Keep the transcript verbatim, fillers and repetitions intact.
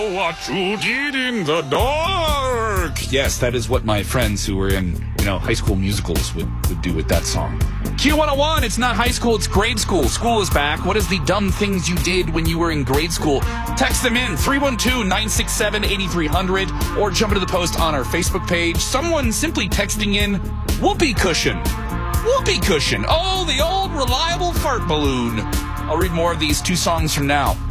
What you did in the dark. Yes, that is what my friends who were in, you know, high school musicals would, would do with that song. Q one oh one, it's not high school, it's grade school. School is back. What is the dumb things you did when you were in grade school? Text them in, three one two, nine six seven, eight three zero zero, or jump into the post on our Facebook page. Someone simply texting in, whoopee cushion. Whoopee cushion. Oh, the old reliable fart balloon. I'll read more of these two songs from now.